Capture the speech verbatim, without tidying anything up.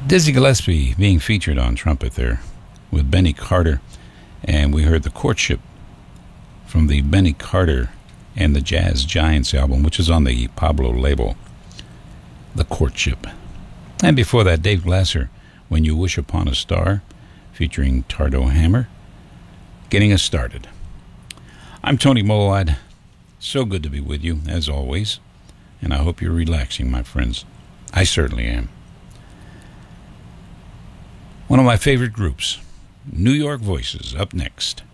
Dizzy Gillespie being featured on trumpet there with Benny Carter, and we heard The Courtship from the Benny Carter and the Jazz Giants album, which is on the Pablo label, The Courtship. And before that, Dave Glasser, When You Wish Upon a Star, featuring Tardo Hammer, getting us started. I'm Tony Molad. So good to be with you, as always, and I hope you're relaxing, my friends. I certainly am. One of my favorite groups, New York Voices, up next.